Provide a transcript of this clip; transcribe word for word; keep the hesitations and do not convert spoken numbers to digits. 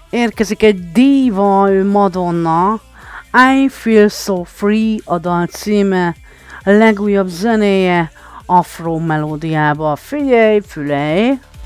Érkezik egy diva, ő Madonna. I Feel So Free a dal címe, legújabb zenéje, afro melódiába. Figyelj, fülej!